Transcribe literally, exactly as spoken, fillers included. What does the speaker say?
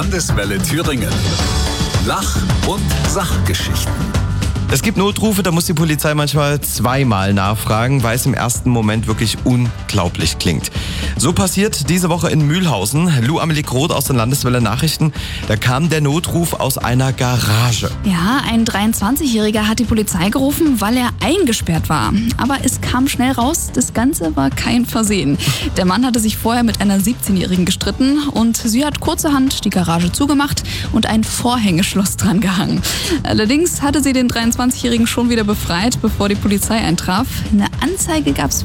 Landeswelle Thüringen. Lach- und Sachgeschichten. Es gibt Notrufe, da muss die Polizei manchmal zweimal nachfragen, weil es im ersten Moment wirklich unglaublich klingt. So passiert diese Woche in Mühlhausen. Lou Amelie Groth aus den Landeswelle Nachrichten. Da kam der Notruf aus einer Garage. Ja, ein dreiundzwanzigjähriger hat die Polizei gerufen, weil er eingesperrt war. Aber es kam schnell raus, das Ganze war kein Versehen. Der Mann hatte sich vorher mit einer siebzehnjährigen gestritten und sie hat kurzerhand die Garage zugemacht und ein Vorhängeschloss dran gehangen. Allerdings hatte sie den dreiundzwanzigjährigen schon wieder befreit, bevor die Polizei eintraf. Eine Anzeige gab's